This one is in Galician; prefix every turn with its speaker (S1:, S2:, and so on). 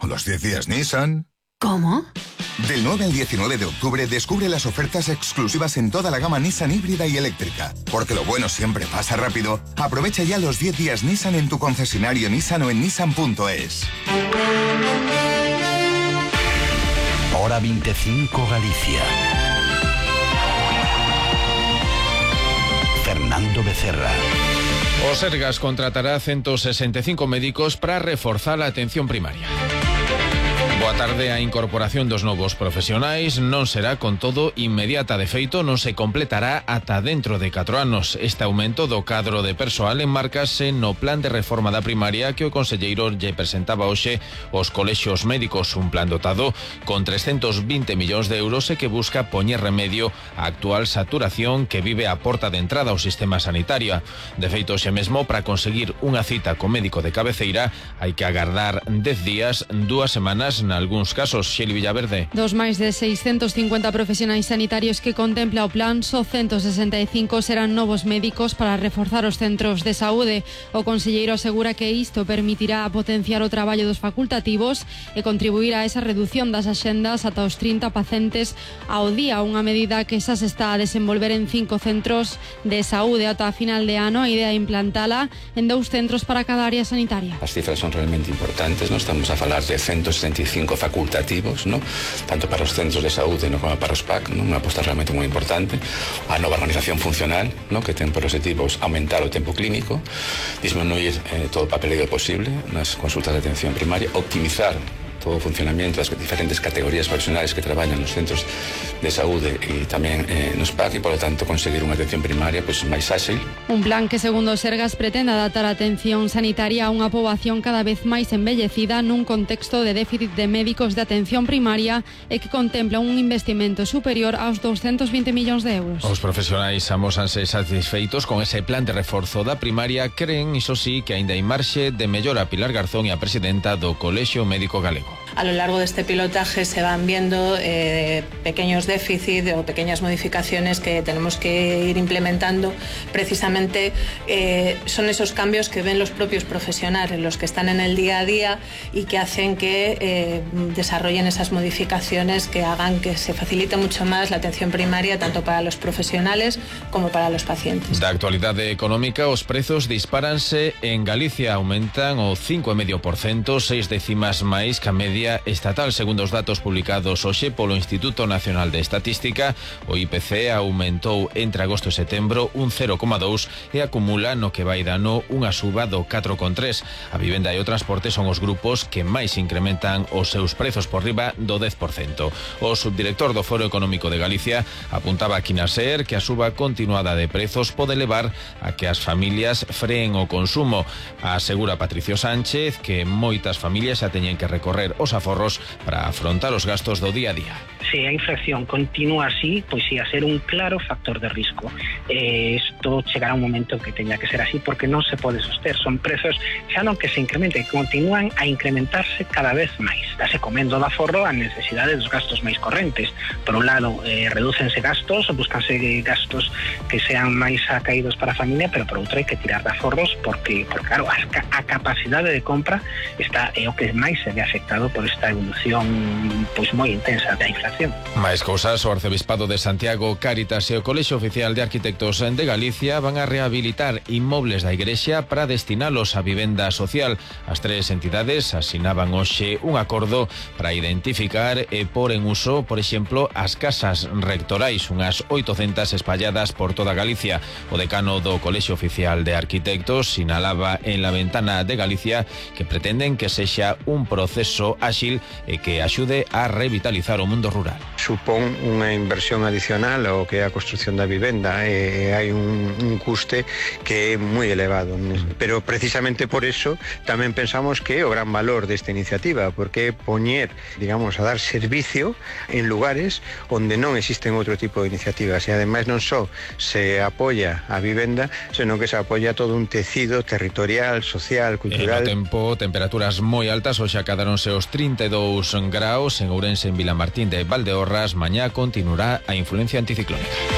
S1: ¿O los 10 días Nissan?
S2: ¿Cómo?
S1: Del 9 al 19 de octubre descubre las ofertas exclusivas en toda la gama Nissan híbrida y eléctrica. Porque lo bueno siempre pasa rápido. Aprovecha ya los 10 días Nissan en tu concesionario Nissan o en nissan.es.
S3: Hora 25 Galicia. Fernando Becerra.
S4: O Sergas contratará 165 médicos para reforzar a atención primaria. Boa tarde. A incorporación dos novos profesionais non será, con todo, inmediata. De feito, non se completará ata dentro de 4 anos. Este aumento do cadro de persoal enmarcase no plan de reforma da primaria que o conselleiro lle presentaba hoxe aos colexios médicos, un plan dotado con 320 millóns de euros e que busca poñer remedio á actual saturación que vive a porta de entrada ao sistema sanitario. De feito, xe mesmo, para conseguir unha cita co médico de cabeceira hai que agardar 10 días, 2 semanas nalgúns casos. Xeli Villaverde.
S5: Dos máis de 650 profesionais sanitarios que contempla o plan, só 165 serán novos médicos para reforzar os centros de saúde. O conselleiro asegura que isto permitirá potenciar o traballo dos facultativos e contribuir a esa reducción das axendas ata os 30 pacientes ao día, unha medida que xa se está a desenvolver en 5 centros de saúde. Ata a final de ano a idea é implantala en 2 centros para cada área sanitaria.
S6: As cifras son realmente importantes, non estamos a falar de 165 facultativos, ¿no? Tanto para os centros de saúde, ¿no?, como para os PAC, ¿no? Unha aposta realmente moi importante. A nova organización funcional, ¿no?, que ten por objetivos aumentar o tempo clínico, disminuir todo o papeleo posible nas consultas de atención primaria, optimizar todo o funcionamento das diferentes categorías profesionales que traballan nos centros de saúde e tamén nos PAC, e, polo tanto, conseguir unha atención primaria máis áxil.
S5: Un plan que, segundo o Sergas, pretende adaptar a atención sanitaria a unha poboación cada vez máis envellecida nun contexto de déficit de médicos de atención primaria e que contempla un investimento superior aos 220 millóns de euros.
S4: Os profesionais amósanse satisfeitos con ese plan de reforzo da primaria. Creen, iso sí, que aínda hai marxe de mellora. Pilar Garzón, e a presidenta do Colexio Médico Galego.
S7: A lo largo de este pilotaje se van viendo pequeños déficits o pequeñas modificaciones que tenemos que ir implementando. Precisamente son esos cambios que ven los propios profesionales, los que están en el día a día y que hacen que desarrollen esas modificaciones que hagan que se facilite mucho más la atención primaria, tanto para los profesionales como para los pacientes.
S4: Da actualidade económica, os prezos dispáranse en Galicia, aumentan o 5,5%, 6 décimas máis que a media estatal. Segundo os datos publicados hoxe polo Instituto Nacional de Estatística, o IPC aumentou entre agosto e setembro un 0,2 e acumula no que vai de ano unha suba do 4,3. A vivenda e o transporte son os grupos que máis incrementan os seus prezos, por riba do 10%. O subdirector do Foro Económico de Galicia apuntaba aquí na SER que a suba continuada de prezos pode levar a que as familias freen o consumo. Asegura Patricio Sánchez que moitas familias xa teñen que recorrer os aforros para afrontar os gastos do día a día.
S8: Se a inflación continúa así, pois sí, a ser un claro factor de risco. Isto chegará un momento que teña que ser así porque non se pode soster. Son prezos xa non que se incrementen, que continúan a incrementarse cada vez máis. Dase comendo do aforro a necesidade dos gastos máis correntes. Por un lado, redúcense gastos, buscanse gastos que sean máis acaídos para a familia, pero por outro hai que tirar de aforros porque claro, a capacidade de compra está o que máis se ve afectado por esta evolución pois moi intensa da inflación.
S4: Máis cousas, o Arcebispado de Santiago, Cáritas e o Colexio Oficial de Arquitectos de Galicia van a rehabilitar inmobles da Igrexa para destinalos a vivenda social. As 3 entidades asinaban hoxe un acordo para identificar e pôr en uso, por exemplo, as casas rectorais, unhas 800 espalladas por toda Galicia. O decano do Colexio Oficial de Arquitectos sinalaba en La Ventana de Galicia que pretenden que sexa un proceso áxil e que axude a revitalizar o mundo rural.
S9: Supón unha inversión adicional ao que é a construción da vivenda e hai un custe que é moi elevado, pero precisamente por eso tamén pensamos que é o gran valor desta iniciativa, porque é poñer, digamos, a dar servicio en lugares onde non existen outro tipo de iniciativas e ademais non só se apoia a vivenda, senón que se apoia todo un tecido territorial, social, cultural.
S4: No tempo, temperaturas moi altas, hoxe acadáronse os 32 graus en Ourense, en Vilamartín de Valdeorras. Mañá continuará a influencia anticiclónica.